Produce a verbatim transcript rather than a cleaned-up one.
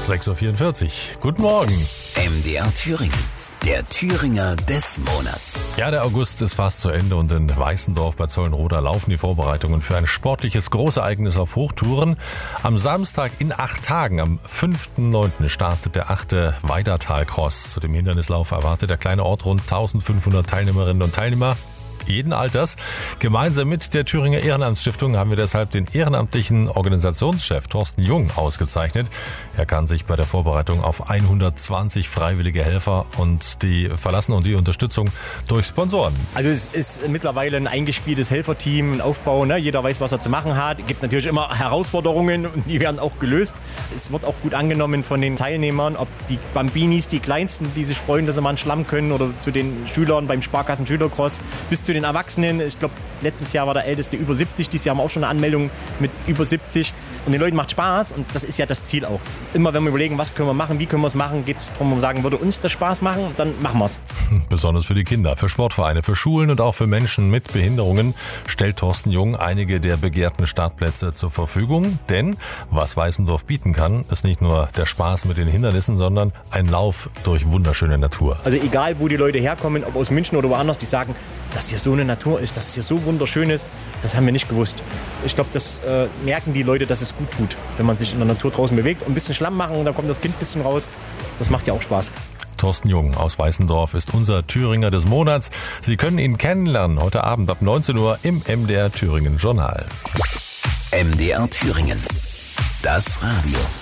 sechs Uhr vierundvierzig. Guten Morgen. M D R Thüringen. Der Thüringer des Monats. Ja, der August ist fast zu Ende und in Weißendorf bei Zollenroda laufen die Vorbereitungen für ein sportliches Großereignis auf Hochtouren. Am Samstag in acht Tagen, am fünften neunten startet der achte Weidertal-Cross. Zu dem Hindernislauf erwartet der kleine Ort rund eintausendfünfhundert Teilnehmerinnen und Teilnehmer jeden Alters. Gemeinsam mit der Thüringer Ehrenamtsstiftung haben wir deshalb den ehrenamtlichen Organisationschef Thorsten Jung ausgezeichnet. Er kann sich bei der Vorbereitung auf hundertzwanzig freiwillige Helfer und die verlassen und die Unterstützung durch Sponsoren. Also es ist mittlerweile ein eingespieltes Helferteam, ein Aufbau. Ne? Jeder weiß, was er zu machen hat. Es gibt natürlich immer Herausforderungen und die werden auch gelöst. Es wird auch gut angenommen von den Teilnehmern, ob die Bambinis, die Kleinsten, die sich freuen, dass sie mal einen Schlamm können, oder zu den Schülern beim Sparkassen-Schülercross, bis zu den Erwachsenen. Ich glaube, letztes Jahr war der Älteste über siebzig, dieses Jahr haben wir auch schon eine Anmeldung mit über siebzig. Und den Leuten macht Spaß und das ist ja das Ziel auch. Immer wenn wir überlegen, was können wir machen, wie können wir es machen, geht es darum, um sagen, würde uns das Spaß machen, dann machen wir es. Besonders für die Kinder, für Sportvereine, für Schulen und auch für Menschen mit Behinderungen stellt Thorsten Jung einige der begehrten Startplätze zur Verfügung. Denn was Weißendorf bieten kann, ist nicht nur der Spaß mit den Hindernissen, sondern ein Lauf durch wunderschöne Natur. Also egal, wo die Leute herkommen, ob aus München oder woanders, die sagen, dass hier so eine Natur ist, dass hier so wunderschön ist, das haben wir nicht gewusst. Ich glaube, das äh, merken die Leute, dass es gut tut, wenn man sich in der Natur draußen bewegt. Ein bisschen Schlamm machen, da kommt das Kind ein bisschen raus. Das macht ja auch Spaß. Thorsten Jung aus Weißendorf ist unser Thüringer des Monats. Sie können ihn kennenlernen heute Abend ab neunzehn Uhr im M D R Thüringen Journal. M D R Thüringen. Das Radio.